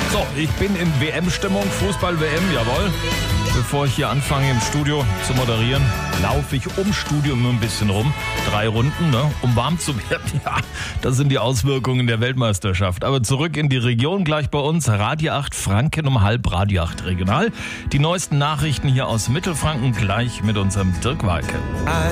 So, ich bin in WM-Stimmung, Fußball-WM, jawohl. Bevor ich hier anfange im Studio zu moderieren, laufe ich ums Studio immer ein bisschen rum. 3 Runden, ne, um warm zu werden. Ja, das sind die Auswirkungen der Weltmeisterschaft. Aber zurück in die Region, gleich bei uns. Radio 8 Franken um halb, Radio 8 Regional. Die neuesten Nachrichten hier aus Mittelfranken, gleich mit unserem Dirk Walke.